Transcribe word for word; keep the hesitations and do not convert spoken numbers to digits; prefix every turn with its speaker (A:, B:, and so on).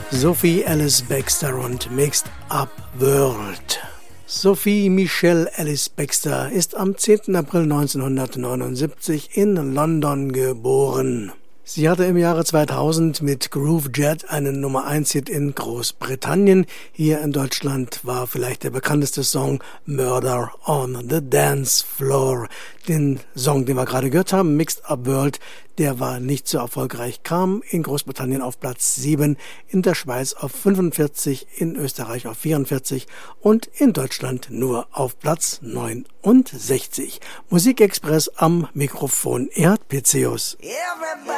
A: Sophie Ellis Bextor und Mixed Up World. Sophie Michelle Ellis Bextor ist am zehnten April neunzehnhundertneunundsiebzig in London geboren. Sie hatte im Jahre zweitausend mit Groove Jet einen Nummer eins Hit in Großbritannien. Hier in Deutschland war vielleicht der bekannteste Song Murder on the Dance Floor. Den Song, den wir gerade gehört haben, Mixed Up World, der war nicht so erfolgreich, kam in Großbritannien auf Platz sieben, in der Schweiz auf fünfundvierzig, in Österreich auf vierundvierzig und in Deutschland nur auf Platz neunundsechzig. Musikexpress am Mikrofon Erhard Pitzeus.